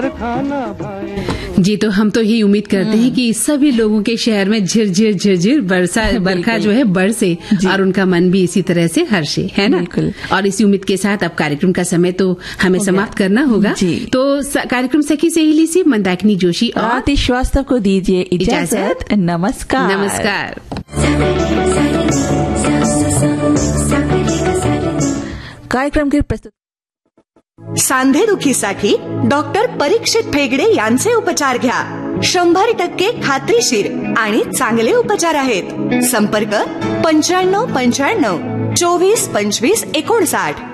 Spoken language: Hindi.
जी, तो हम तो ही उम्मीद करते हैं कि सभी लोगों के शहर में झिरझिर झिरझिर बरखा जो है बरसे और उनका मन भी इसी तरह से हर्षे, है ना। और इसी उम्मीद के साथ अब कार्यक्रम का समय तो हमें समाप्त करना होगा। तो कार्यक्रम सखी सहेली से मंदाकिनी जोशी और आरती श्रीवास्तव को दीजिए इजाजत। नमस्कार। नमस्कार। कार्यक्रम के प्रस्तुत सांधेदुखीसाठी डॉक्टर परीक्षित फेगडे यांचे उपचार घ्या। 100% खात्रीशीर आणि चांगले उपचार आहेत। संपर्क 95 95 24 25 59।